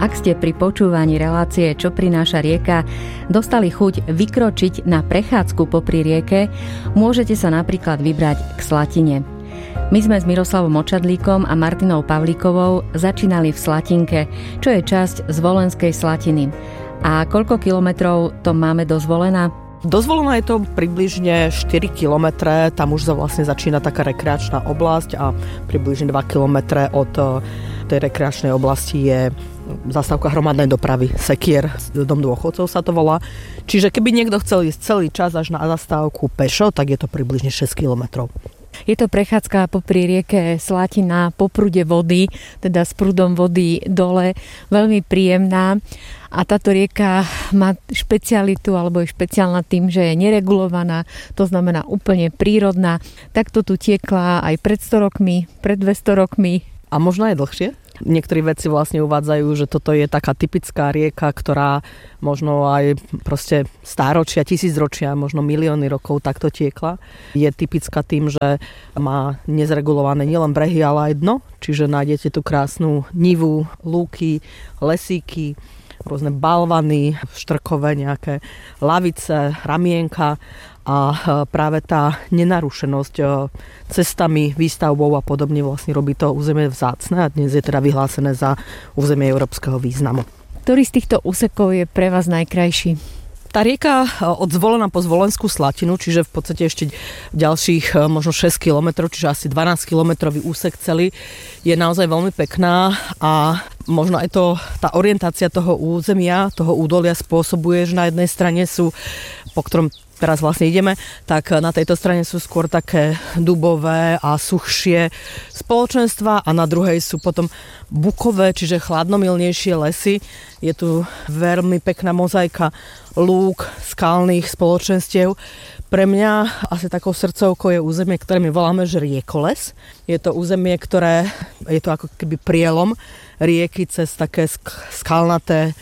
Ak ste pri počúvaní relácie Čo prináša rieka dostali chuť vykročiť na prechádzku popri rieke, môžete sa napríklad vybrať k Slatine. My sme s Miroslavom Očadlíkom a Martinou Pavlíkovou začínali v Slatinke, čo je časť Zvolenskej Slatiny. A koľko kilometrov to máme do Zvolena? Do Zvolena je to približne 4 kilometre, tam už vlastne začína taká rekreačná oblasť a približne 2 kilometre od tej rekreačnej oblasti je zastávka hromadnej dopravy Sekier, dom dôchodcov sa to volá. Čiže keby niekto chcel ísť celý čas až na zastávku pešo, tak je to približne 6 kilometrov. Je to prechádzka popri rieke Slatina, po prúde vody, teda s prúdom vody dole, veľmi príjemná. A táto rieka má špecialitu, alebo je špeciálna tým, že je neregulovaná, to znamená úplne prírodná. Takto tu tiekla aj pred 100 rokmi, pred 200 rokmi. A možno aj dlhšie? Niektorí vedci vlastne uvádzajú, že toto je taká typická rieka, ktorá možno aj proste stáročia, tisícročia, možno milióny rokov takto tiekla. Je typická tým, že má nezregulované nielen brehy, ale aj dno. Čiže nájdete tu krásnu nivu, lúky, lesíky, rôzne balvany, štrkové nejaké lavice, ramienka a práve tá nenarušenosť cestami, výstavbou a podobne vlastne robí to územie vzácne a dnes je teda vyhlásené za územie európskeho významu. Ktorý z týchto úsekov je pre vás najkrajší? Tá rieka od Zvolena po Zvolenskú Slatinu, čiže v podstate ešte ďalších možno 6 km, čiže asi 12 kilometrový úsek celý, je naozaj veľmi pekná a možno aj tá orientácia toho územia, toho údolia spôsobuje, že na jednej strane sú, po ktorom teraz vlastne ideme, tak na tejto strane sú skôr také dubové a suchšie spoločenstva a na druhej sú potom bukové, čiže chladnomilnejšie lesy. Je tu veľmi pekná mozaika lúk, skalných spoločenstiev. Pre mňa asi takou srdcovkou je územie, ktoré my voláme, že riekoles. Je to územie, ktoré je to ako keby prielom rieky cez také skalnaté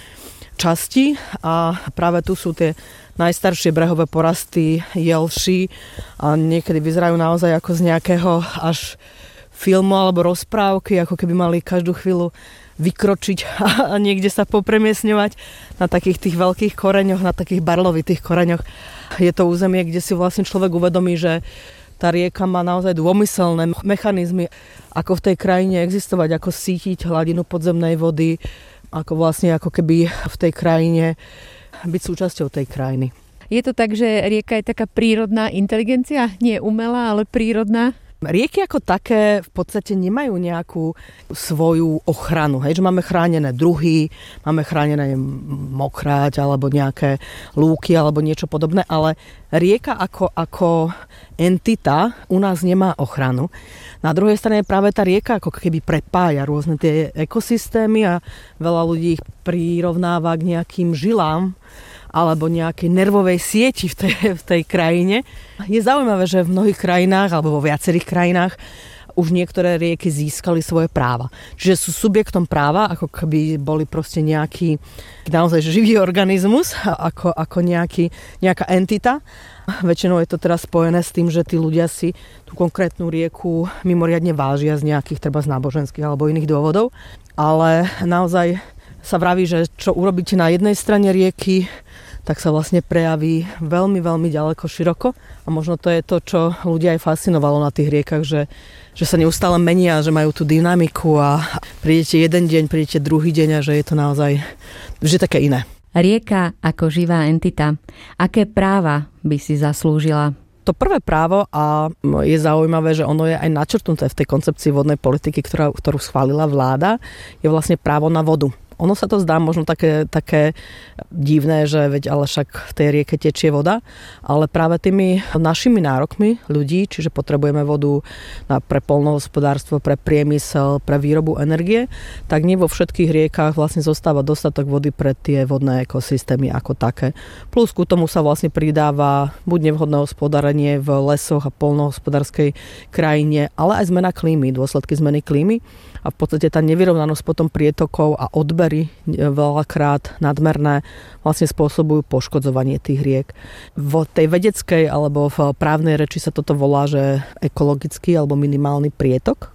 časti a práve tu sú tie najstaršie brehové porasty jelší a niekedy vyzerajú naozaj ako z nejakého až filmu alebo rozprávky, ako keby mali každú chvíľu vykročiť a niekde sa popremiesňovať na takých tých veľkých koreňoch, na takých barlovitých koreňoch. Je to územie, kde si vlastne človek uvedomí, že tá rieka má naozaj dômyselné mechanizmy, ako v tej krajine existovať, ako sítiť hladinu podzemnej vody, ako vlastne ako keby v tej krajine byť súčasťou tej krajiny. Je to tak, že rieka je taká prírodná inteligencia? Nie umelá, ale prírodná? Rieky ako také v podstate nemajú nejakú svoju ochranu. Hej? Že máme chránené druhy, máme chránené mokráť alebo nejaké lúky alebo niečo podobné, ale rieka ako entita u nás nemá ochranu. Na druhej strane práve tá rieka ako keby prepája rôzne tie ekosystémy a veľa ľudí ich prirovnáva k nejakým žilám alebo nejakej nervovej sieti v tej krajine. Je zaujímavé, že v mnohých krajinách alebo vo viacerých krajinách už niektoré rieky získali svoje práva. Čiže sú subjektom práva, ako keby boli proste nejaký naozaj živý organizmus, ako nejaká entita. Väčšinou je to teraz spojené s tým, že tí ľudia si tú konkrétnu rieku mimoriadne vážia z nejakých treba z náboženských alebo iných dôvodov. Ale naozaj sa vraví, že čo urobíte na jednej strane rieky, tak sa vlastne prejaví veľmi, veľmi ďaleko, široko. A možno to je to, čo ľudia aj fascinovalo na tých riekach, že sa neustále menia, že majú tú dynamiku a prídete jeden deň, prídete druhý deň a že je to naozaj vždy také iné. Rieka ako živá entita. Aké práva by si zaslúžila? To prvé právo, a je zaujímavé, že ono je aj načrtnuté v tej koncepcii vodnej politiky, ktorú schválila vláda, je vlastne právo na vodu. Ono sa to zdá možno také divné, že veď ale však v tej rieke tečie voda, ale práve tými našimi nárokmi ľudí, čiže potrebujeme vodu pre poľnohospodárstvo, pre priemysel, pre výrobu energie, tak nie vo všetkých riekach vlastne zostáva dostatok vody pre tie vodné ekosystémy ako také. Plus ku tomu sa vlastne pridáva buď nevhodné hospodárenie v lesoch a poľnohospodárskej krajine, ale aj zmena klímy, dôsledky zmeny klímy. A v podstate tá nevyrovnanosť potom prietokov a odbery veľakrát nadmerné vlastne spôsobujú poškodzovanie tých riek. V tej vedeckej alebo v právnej reči sa toto volá, že ekologický alebo minimálny prietok.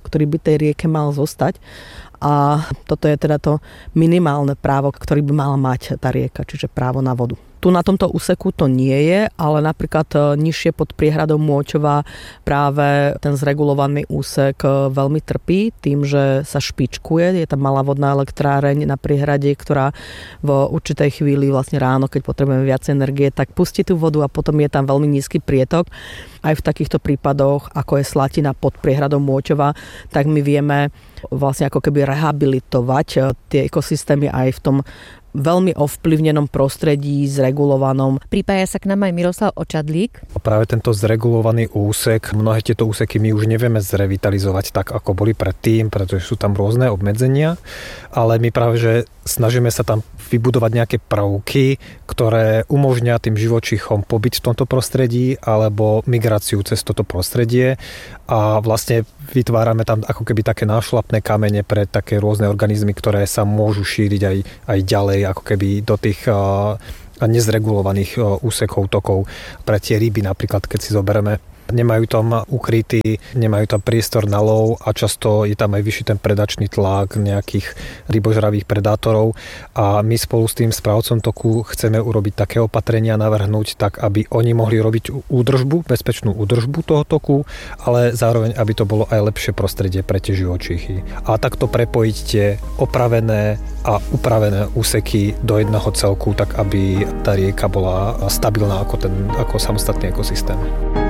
ktorý by tej rieke mal zostať. A toto je teda to minimálne právo, ktorý by mala mať tá rieka, čiže právo na vodu. Tu na tomto úseku to nie je, ale napríklad nižšie pod priehradou Môčova práve ten zregulovaný úsek veľmi trpí tým, že sa špičkuje. Je tam malá vodná elektráreň na priehrade, ktorá v určitej chvíli vlastne ráno, keď potrebujeme viac energie, tak pustí tú vodu a potom je tam veľmi nízky prietok. Aj v takýchto prípadoch, ako je Slatina pod priehradou Môčova, tak my vieme vlastne ako keby rehabilitovať tie ekosystémy aj v tom veľmi ovplyvnenom prostredí, zregulovanom. Pripája sa k nám aj Miroslav Očadlík. Práve tento zregulovaný úsek, mnohé tieto úseky my už nevieme zrevitalizovať tak, ako boli predtým, pretože sú tam rôzne obmedzenia, ale my práve, že snažíme sa tam vybudovať nejaké prvky, ktoré umožňia tým živočíchom pobyť v tomto prostredí alebo migráciu cez toto prostredie a vlastne vytvárame tam ako keby také nášlapné kamene pre také rôzne organizmy, ktoré sa môžu šíriť aj ďalej ako keby do tých nezregulovaných úsekov tokov. Pre tie ryby napríklad, keď si zoberieme, nemajú tam ukrytý, nemajú tam priestor na lov a často je tam aj vyšší ten predačný tlak nejakých rybožravých predátorov a my spolu s tým správcom toku chceme urobiť také opatrenia, navrhnúť tak, aby oni mohli robiť údržbu, bezpečnú údržbu toho toku, ale zároveň, aby to bolo aj lepšie prostredie pre tie živočíchy. A takto prepojiť tie opravené a upravené úseky do jedného celku, tak aby tá rieka bola stabilná ako samostatný ekosystém.